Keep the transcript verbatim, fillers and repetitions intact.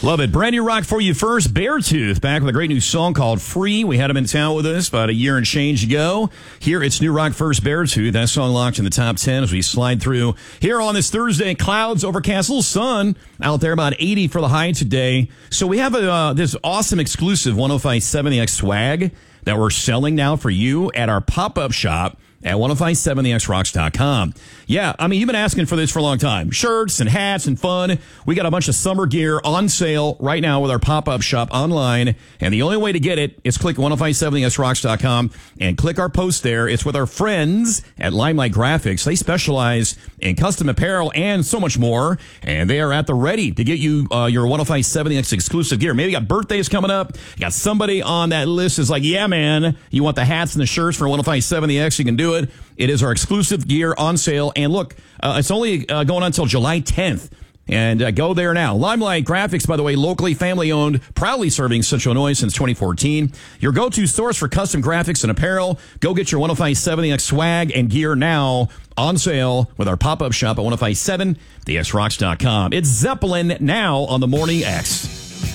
Love it. Brand new rock for you first. Beartooth back with a great new song called Free. We had them in town with us about a year and change ago. Here it's new rock first, Beartooth. That song locked in the top ten as we slide through here on this Thursday. Clouds, overcast, little sun out there, about eighty for the high today. So we have a, uh, this awesome exclusive one oh five point seven The X swag that we're selling now for you at our pop-up shop at one oh five point seven the x rocks dot com. Yeah, I mean, you've been asking for this for a long time. Shirts and hats and fun. We got a bunch of summer gear on sale right now with our pop-up shop online. And the only way to get it is click one oh five point seven the x rocks dot com and click our post there. It's with our friends at Limelight Graphics. They specialize in custom apparel and so much more. And they are at the ready to get you uh, your one oh five point seven the X exclusive gear. Maybe you got birthdays coming up. You got somebody on that list is like, yeah, man, you want the hats and the shirts for one oh five point seven the X, you can do it. It is our exclusive gear on sale. And look, uh, it's only uh, going on until July tenth. And uh, go there now. Limelight Graphics, by the way, locally family-owned, proudly serving Central Illinois since twenty fourteen. Your go-to source for custom graphics and apparel. Go get your one oh five point seven The X swag and gear now on sale with our pop-up shop at one oh five point seven the x rocks dot com. It's Zeppelin now on the Morning X.